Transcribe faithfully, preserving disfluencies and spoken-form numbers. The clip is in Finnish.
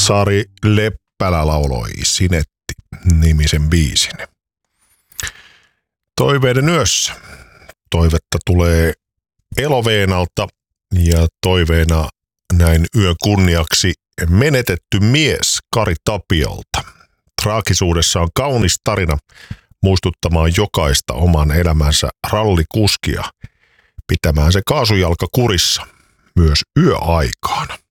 Sari Leppälä lauloi Sinetti-nimisen biisin. Toiveiden yössä. Toivetta tulee Eloveenalta ja toiveena näin yön kunniaksi menetetty mies Kari Tapiolta. Traagisuudessa on kaunis tarina muistuttamaan jokaista oman elämänsä rallikuskia pitämään se kaasujalka kurissa myös yöaikaan.